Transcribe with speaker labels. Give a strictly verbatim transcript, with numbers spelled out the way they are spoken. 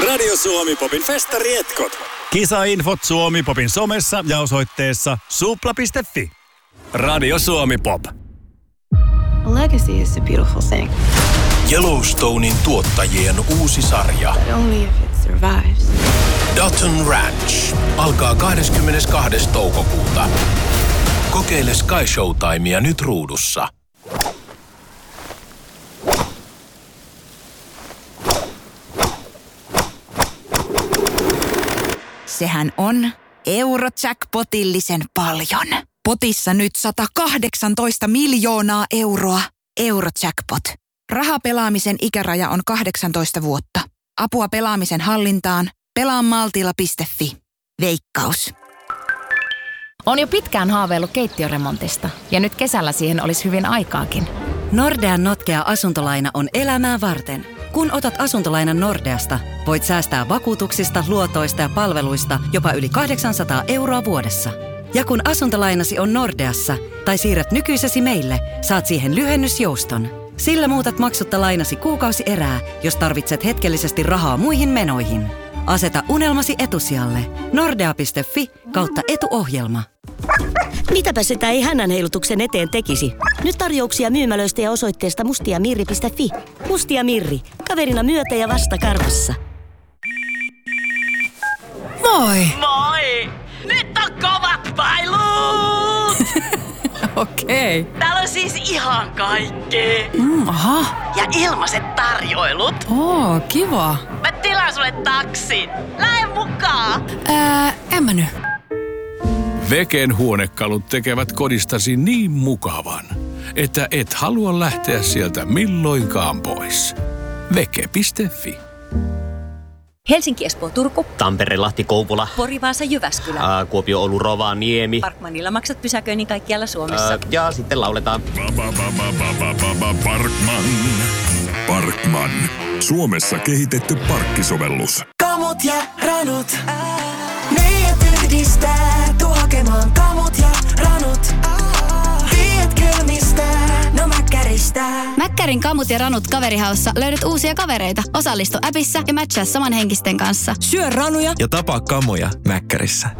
Speaker 1: Radio Suomi Popin festarietkot.
Speaker 2: Kisainfot Suomi Popin somessa ja osoitteessa supla piste fi. Radio Suomi Pop.
Speaker 3: A legacy is a beautiful thing.
Speaker 4: Yellowstonein tuottajien uusi sarja.
Speaker 3: But only if it survives.
Speaker 4: Dutton Ranch alkaa kahdeskymmenestoinen toukokuuta. Kokeile Sky Showtimea nyt ruudussa.
Speaker 5: Sehän on Eurojackpotillisen paljon. Potissa nyt sata kahdeksantoista miljoonaa euroa. Eurojackpot. Rahapelaamisen ikäraja on kahdeksantoista vuotta. Apua pelaamisen hallintaan. pelaa maltilla piste fi. Veikkaus.
Speaker 6: On jo pitkään haaveillut keittiöremontista ja nyt kesällä siihen olisi hyvin aikaakin.
Speaker 7: Nordean notkea asuntolaina on elämää varten. Kun otat asuntolainan Nordeasta, voit säästää vakuutuksista, luotoista ja palveluista jopa yli kahdeksansataa euroa vuodessa. Ja kun asuntolainasi on Nordeassa tai siirrät nykyisesi meille, saat siihen lyhennysjouston. Sillä muutat maksutta lainasi kuukausi erää, jos tarvitset hetkellisesti rahaa muihin menoihin. Aseta unelmasi etusijalle. Nordea piste fi kautta etuohjelma.
Speaker 8: Mitäpä sitä ei hännänheilutuksen eteen tekisi? Nyt tarjouksia myymälöistä ja osoitteesta mustiamirri piste fi. Mustia Mirri. Kaverina myötä ja vasta karvassa.
Speaker 5: Moi!
Speaker 9: Moi! Nyt on kovat pailut!
Speaker 5: Okei. Okay.
Speaker 9: Täällä on siis ihan kaikkea.
Speaker 5: Mm, aha.
Speaker 9: Ja ilmaiset tarjoilut.
Speaker 5: Oo, kiva.
Speaker 9: Mä tilaan sulle taksin. Lähde mukaan.
Speaker 5: Ää, en mä nyt.
Speaker 4: Veken huonekalut tekevät kodistasi niin mukavan, että et halua lähteä sieltä milloinkaan pois. Veke piste fi.
Speaker 10: Helsinki, Espoo, Turku.
Speaker 11: Tampere, Lahti, Kouvola.
Speaker 10: Pori, Vaasa, Jyväskylä.
Speaker 11: Ää, Kuopio, Oulu, Rovaniemi.
Speaker 10: Parkmanilla maksat pysäköinnin kaikkialla Suomessa.
Speaker 11: Ää, ja sitten lauletaan.
Speaker 12: Parkman. Parkman. Suomessa kehitetty parkkisovellus.
Speaker 13: Kamut ja ranut. Meidät yhdistää. Tuu hakemaan kamut ja ranut. Tiedätkö mistä? No Mäkkäristä.
Speaker 14: Mäkkärin kamut ja ranut kaverihaussa löydät uusia kavereita. Osallistu appissa ja matchaa samanhenkisten kanssa.
Speaker 15: Syö ranuja ja tapaa kamoja Mäkkärissä.